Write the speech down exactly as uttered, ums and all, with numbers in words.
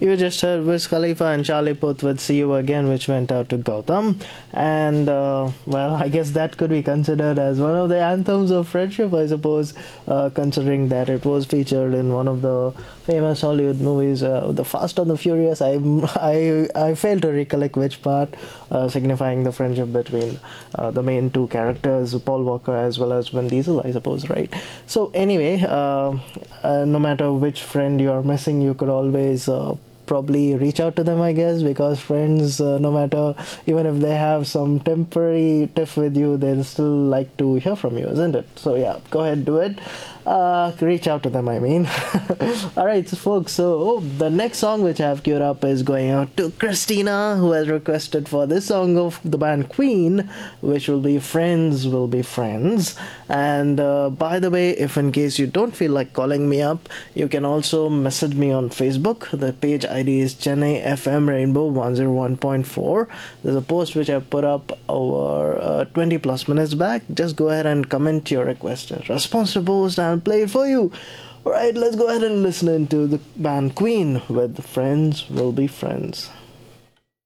You just heard Wiz Khalifa and Charlie Puth with See You Again, which went out to Gautam. And, uh, well, I guess that could be considered as one of the anthems of friendship, I suppose, uh, considering that it was featured in one of the famous Hollywood movies, uh, The Fast and the Furious. I, I, I fail to recollect which part, uh, signifying the friendship between uh, the main two characters, Paul Walker as well as Vin Diesel, I suppose, right? So, anyway, uh, uh, no matter which friend you are missing, you could always uh, probably reach out to them, I guess, because friends, uh, no matter, even if they have some temporary tiff with you, they'll still like to hear from you, isn't it? So yeah, go ahead, do it. Uh, reach out to them, I mean. Alright, so folks, so the next song which I have queued up is going out to Christina, who has requested for this song of the band Queen, which will be Friends Will Be Friends. And uh, by the way, if in case you don't feel like calling me up, you can also message me on Facebook. The page I D is Chennai F M Rainbow one oh one point four. There's a post which I put up over uh, twenty plus minutes back. Just go ahead and comment your request and response to post, and I'll play it for you. Alright, let's go ahead and listen into the band Queen with Friends Will Be Friends.